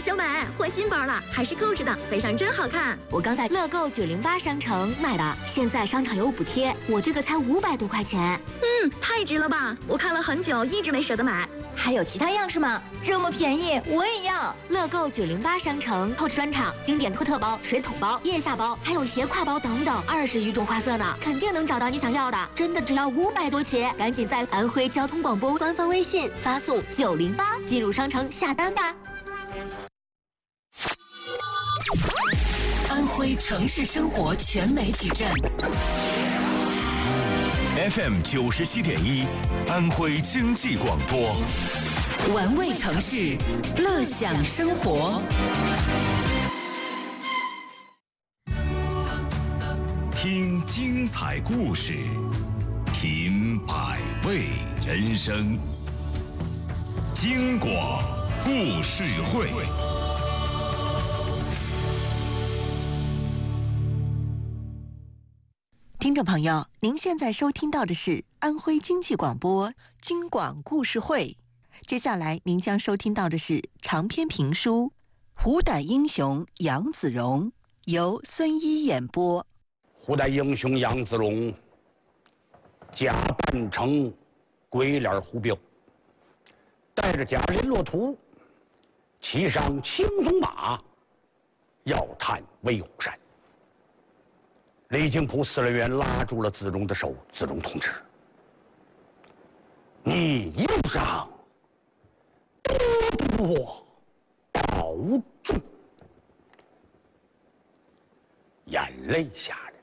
小美，换新包了，还是购置的，背上真好看。 我刚在乐购908商城买的，现在商场有补贴，我这个才500多块钱。 太值了吧！我看了很久，一直没舍得买。 还有其他样式吗？这么便宜，我也要！ 乐购908商城，Coach 专场经典托特包、水桶包、腋下包，还有斜挎包等等，20余种花色呢，肯定能找到你想要的。真的只要500多起，赶紧在安徽交通广播官方微信发送908进入商城下单吧。 安徽城市生活全媒矩阵。 FM 97.1，安徽经济广播， 玩味城市，乐享生活。 听精彩故事，品百味人生。京广故事会。 听众朋友，您现在收听到的是安徽经济广播京广故事会。接下来您将收听到的是长篇评书《虎胆英雄杨子荣》，由孙一演播。 虎胆英雄杨子荣假扮成鬼脸虎彪，带着贾林骆驼，骑上青鬃马，要探威虎山。李靖甫司令员拉住了子荣的手，子荣同志，你一路上多多保重。眼泪下来。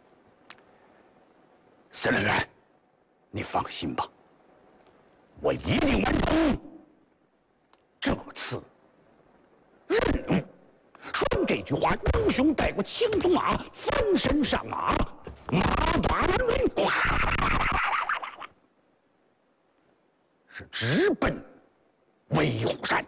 司令员，你放心吧，我一定完成这次任务。说完这句话，英雄带过青鬃马，翻身上马，马把轮咵，是直奔威虎山。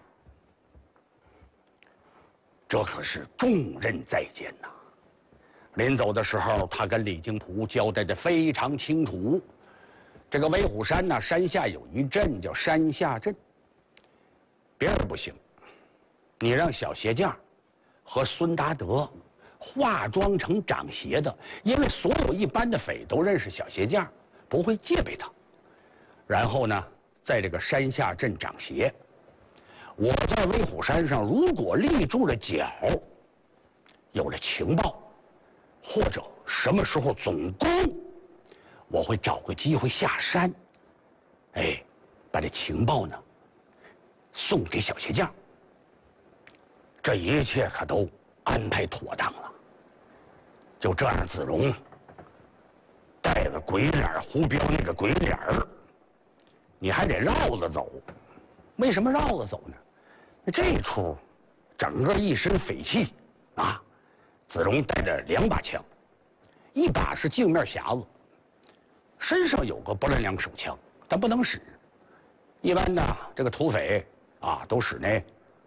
这可是重任在肩呐！临走的时候，他跟李靖甫交代的非常清楚。这个威虎山呢，山下有一镇叫山下镇，别人不行，你让小鞋匠和孙达德化妆成长鞋的，因为所有一般的匪都认识小鞋匠，不会戒备他。然后呢，在这个山下镇长鞋。我在威虎山上如果立住了脚，有了情报，或者什么时候总攻，我会找个机会下山，把这情报呢送给小鞋匠。这一切可都安排妥当了。就这样，子荣带了鬼脸胡彪那个鬼脸儿，你还得绕着走。为什么绕着走呢？这出整个一身匪气啊！子荣带着2把枪，一把是镜面匣子，身上有个不楞两手枪，但不能使。一般的这个土匪啊，都使那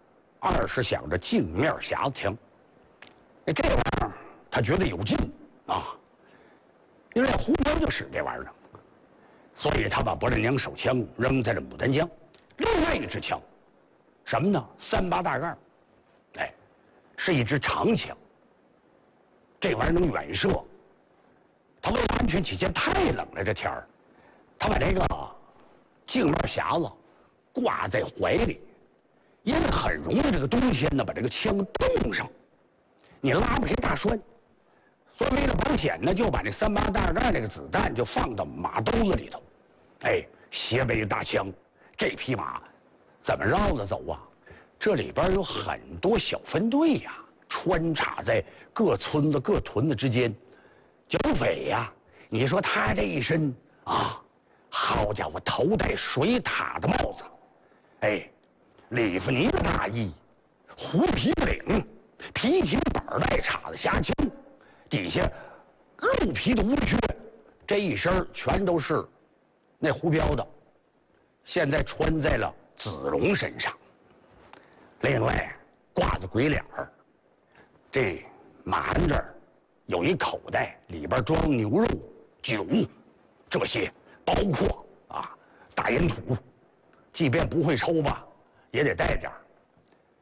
20响的镜面匣子枪。这玩意儿他觉得有劲啊，因为胡彪就使这玩意儿了，所以他把不楞两手枪扔在了牡丹江。另外一支枪，什么呢？38大盖，是一支长枪。这玩意儿能远射。他为了安全起见，太冷了这天儿，他把这个镜面匣子挂在怀里，因为很容易这个冬天呢把这个枪冻上，你拉不开大栓，所以为了保险呢，就把那38大盖那个子弹就放到马兜子里头，斜背大枪。这匹马怎么绕着走啊？这里边有很多小分队呀，穿插在各村子各屯子之间。剿匪呀，你说他这一身啊，好家伙，头戴水獭的帽子，里弗尼的大衣，狐皮领，皮挺板带插的匣枪，底下鹿皮的乌靴，这一身全都是那胡彪的。现在穿在了子荣身上。另外挂着鬼脸儿，这马鞍这儿有一口袋，里边装牛肉、酒，这些包括大烟土，即便不会抽吧，也得带点儿。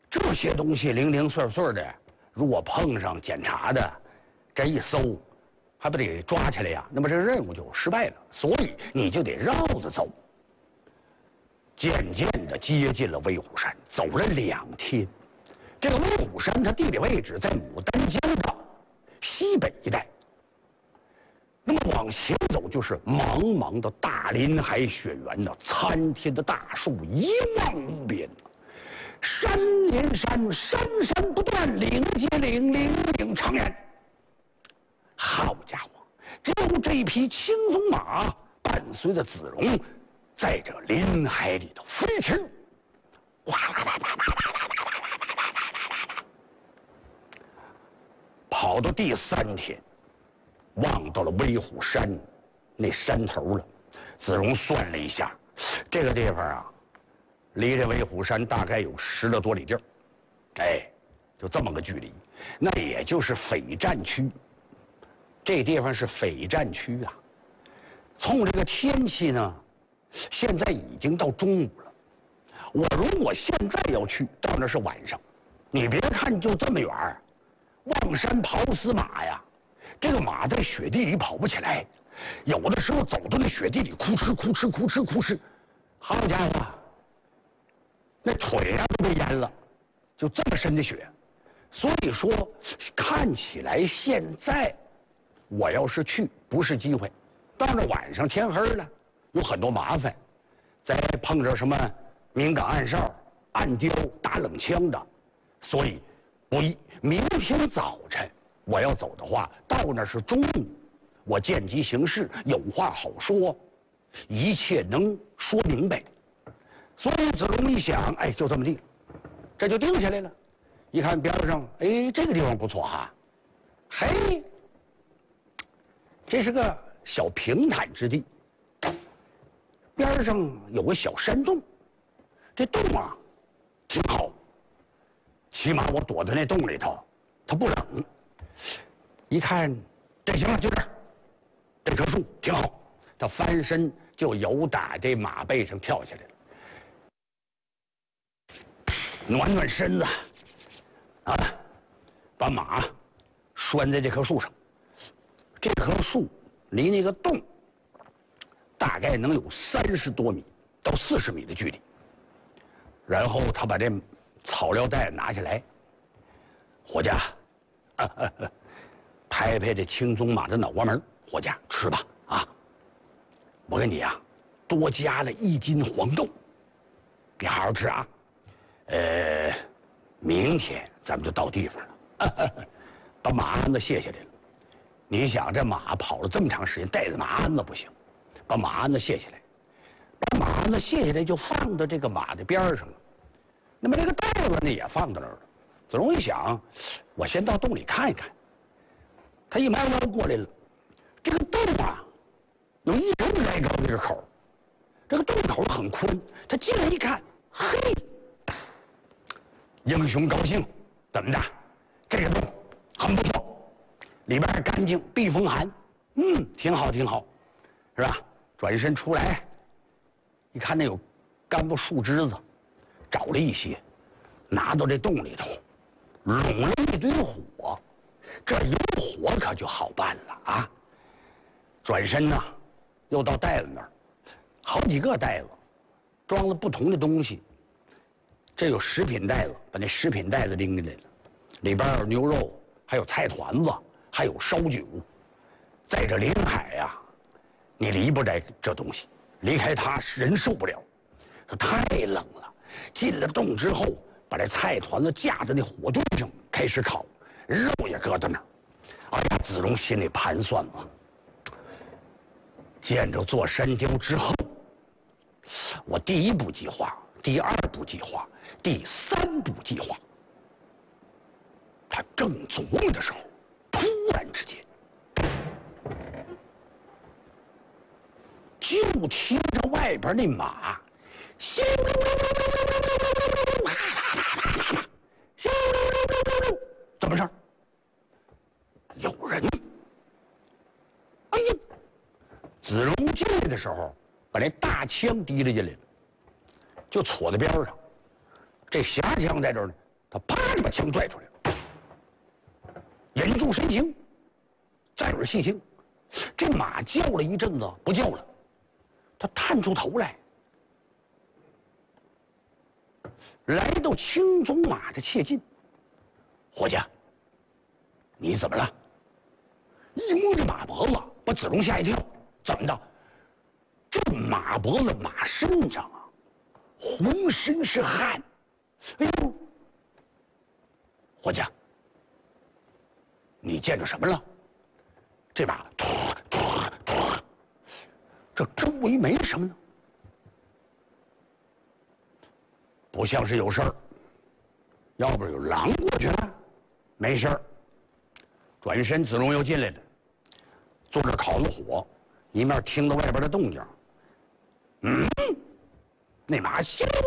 这些东西零零碎碎的，如果碰上检查的，这一搜，还不得抓起来呀？那么这个任务就失败了。所以你就得绕着走。渐渐地接近了威虎山，走了2天。这个威虎山它地理位置在牡丹江的西北一带。那么往前走就是茫茫的大林海雪原呐，参天的大树一望无边。山连山，山山不断，岭接岭，岭岭长延。好家伙，只有这一匹青鬃马伴随着子龙，在这林海里头飞驰，哗啦啦啦啦啦啦啦，跑到第3天，望到了威虎山那山头了。子龙算了一下，这个地方啊，离这威虎山大概有10来多里地儿，哎，就这么个距离，那也就是匪战区。这地方是匪战区啊。从这个天气呢，现在已经到中午了。我如果现在要去，到那是晚上。你别看就这么远，望山跑死马呀，这个马在雪地里跑不起来，有的时候走到那雪地里，哭哧哭哧哭哧哭哧，好家伙，那腿啊都被淹了，就这么深的雪。所以说，看起来现在我要是去不是机会，到那晚上天黑了，有很多麻烦，再碰着什么敏感暗哨、暗刁、打冷枪的，所以不宜。明天早晨我要走的话，到那是中午，我见机行事，有话好说，一切能说明白。所以子龙一想，哎，就这么地，这就定下来了。一看边上，哎，这个地方不错哈，嘿，这是个小平坦之地，边上有个小山洞，这洞啊挺好，起码我躲在那洞里头，它不冷。一看，这行了，就这儿，这棵树挺好。他翻身就由打这马背上跳下来了，暖暖身子，啊，把马拴在这棵树上。这棵树离那个洞大概能有30多米到40米的距离。然后他把这草料袋拿下来，伙计，拍拍这青鬃马的脑瓜门，伙计，吃吧啊！我给你啊，多加了1斤黄豆，你好好吃啊。明天咱们就到地方了。把马鞍子卸下来了。你想这马跑了这么长时间，带着马鞍子不行，把马鞍子卸下来，把马鞍子卸下来就放到这个马的边上了。那么这个袋子呢也放到那儿了。子龙一想，我先到洞里看一看。他一弯腰过来了，这个洞啊，有1人来高的这个口，这个洞口很宽。他进来一看，嘿，英雄高兴，怎么的？这个洞很不错，里边干净，避风寒，挺好，挺好，是吧？转身出来，一看那有干部树枝子，找了一些，拿到这洞里头，拢了一堆火。这有火可就好办了啊！转身呢，又到袋子那儿，好几个袋子，装了不同的东西。这有食品袋子，把那食品袋子拎进来了，里边有牛肉，还有菜团子，还有烧酒。在这临海呀，你离不开这东西，离开它人受不了。说太冷了，进了洞之后，把这菜团子架在那火堆上开始烤。肉也搁在那儿，哎呀，子龙心里盘算嘛。见着座山雕之后，我第1步计划、第2步计划、第3步计划。他正琢磨的时候，突然之间，就听着外边那马，咻溜溜溜溜溜溜溜溜溜，咻溜溜溜溜溜，怎么事？有人！哎呀！子龙进来的时候，把那大枪提了进来了，就戳在边上。这狭枪在这儿呢， 他啪就把枪拽出来了，引住神情，再耳细听，这马叫了一阵子不叫了，他探出头来，来到青鬃马的切近。伙计，你怎么了？一摸这马脖子，把子龙吓一跳。怎么的？这马脖子、马身上啊，浑身是汗。哎呦，伙计，你见着什么了？这马这周围没什么呢，不像是有事儿。要不有狼过去了，没事儿。转身，子龙又进来了，坐着烤着火，一面听着外边的动静。那马